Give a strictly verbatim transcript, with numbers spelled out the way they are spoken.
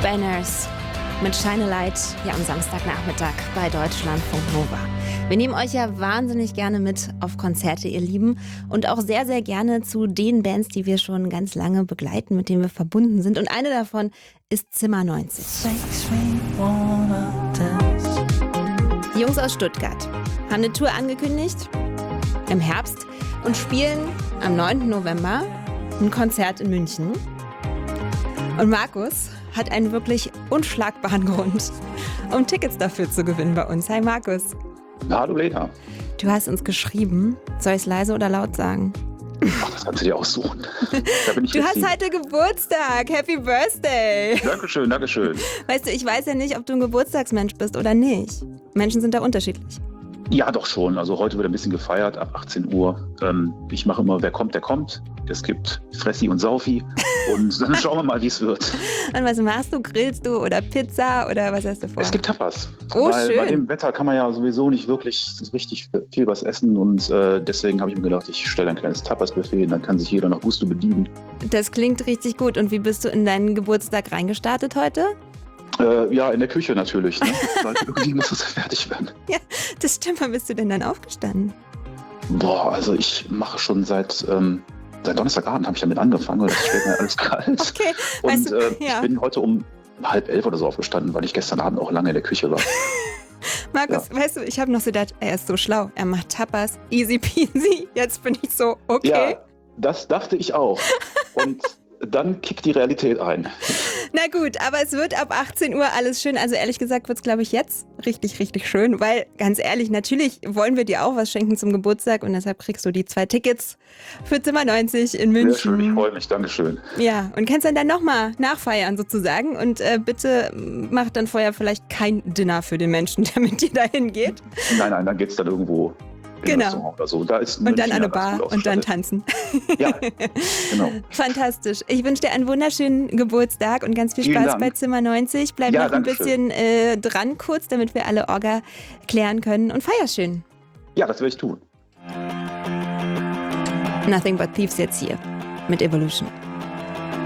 Banners mit Shine a Light hier am Samstagnachmittag bei Deutschlandfunk Nova. Wir nehmen euch ja wahnsinnig gerne mit auf Konzerte, ihr Lieben, und auch sehr, sehr gerne zu den Bands, die wir schon ganz lange begleiten, mit denen wir verbunden sind. Und eine davon ist Zimmer neunzig. Die Jungs aus Stuttgart haben eine Tour angekündigt im Herbst und spielen am neunten November ein Konzert in München. Und Markus hat einen wirklich unschlagbaren Grund, um Tickets dafür zu gewinnen bei uns. Hi Markus. Hallo Lena. Du hast uns geschrieben. Soll ich es leise oder laut sagen? Ach, das kannst du dir aussuchen. Da bin ich du hast flexibel. heute Geburtstag. Happy Birthday. Dankeschön, Dankeschön. Weißt du, ich weiß ja nicht, ob du ein Geburtstagsmensch bist oder nicht. Menschen sind da unterschiedlich. Ja, doch schon. Also heute wird ein bisschen gefeiert ab achtzehn Uhr. Ähm, ich mache immer, wer kommt, der kommt. Es gibt Fressi und Saufi. Und dann schauen wir mal, wie es wird. Und was machst du? Grillst du oder Pizza oder was hast du vor? Es gibt Tapas. Oh, Weil schön. Bei dem Wetter kann man ja sowieso nicht wirklich richtig viel was essen. Und äh, deswegen habe ich mir gedacht, ich stelle ein kleines Tapas-Buffet und dann kann sich jeder nach Gusto bedienen. Das klingt richtig gut. Und wie bist du in deinen Geburtstag reingestartet heute? Äh, ja, in der Küche natürlich. Ne? Weil irgendwie muss es fertig werden. Ja, das stimmt. Wann bist du denn dann aufgestanden? Boah, also ich mache schon seit... Ähm, Seit Donnerstagabend habe ich damit angefangen, weil das schmeckt mir alles kalt. Okay, und weißt du, äh, ja. ich bin heute um halb elf oder so aufgestanden, weil ich gestern Abend auch lange in der Küche war. Markus, Ja. weißt du, ich habe noch so gedacht, er ist so schlau. Er macht Tapas, easy peasy. Jetzt bin ich so, okay. Ja, das dachte ich auch. Und dann kickt die Realität ein. Na gut, aber es wird ab achtzehn Uhr alles schön. Also ehrlich gesagt wird es, glaube ich, jetzt richtig, richtig schön. Weil, ganz ehrlich, natürlich wollen wir dir auch was schenken zum Geburtstag. Und deshalb kriegst du die zwei Tickets für Zimmer neunzig in München. Sehr schön, ich freue mich, Dankeschön. Ja, und kannst dann dann nochmal nachfeiern sozusagen. Und äh, bitte mach dann vorher vielleicht kein Dinner für den Menschen, der mit dir dahin geht. Nein, nein, dann geht es dann irgendwo in Genau. ein Restaurant oder so. Da ist Und dann München an eine ja ganz Bar gut und dann ausgestattet. tanzen. Ja, genau. Fantastisch. Ich wünsche dir einen wunderschönen Geburtstag und ganz viel Vielen Spaß Dank. bei Zimmer neunzig. Bleib Ja, noch ein danke bisschen äh, dran kurz, damit wir alle Orga klären können. Und feier schön. Ja, das werde ich tun. Nothing but Thieves jetzt hier mit Evolution.